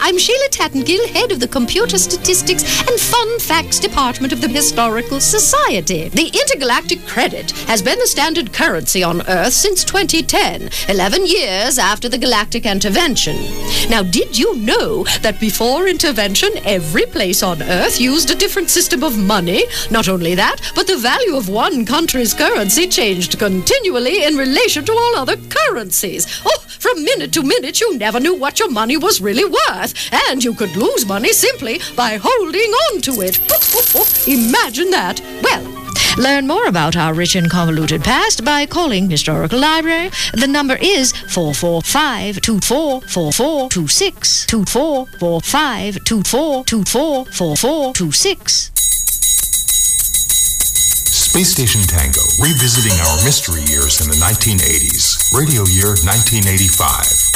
I'm Sheila Tattengill, head of the Computer Statistics and Fun Facts Department of the Historical Society. The intergalactic credit has been the standard currency on Earth since 2010, 11 years after the galactic intervention. Now, did you know that before intervention, every place on Earth used a different system of money? Not only that, but the value of one country's currency changed continually in relation to all other currencies. Oh, from minute to minute, you never knew what your money was really worth, and you could lose money simply by holding on to it. Imagine that. Well, learn more about our rich and convoluted past by calling Historical Library. The number is 445-2444-26, 2445-2444-4426. Space Station Tango, revisiting our mystery years in the 1980s. Radio year 1985.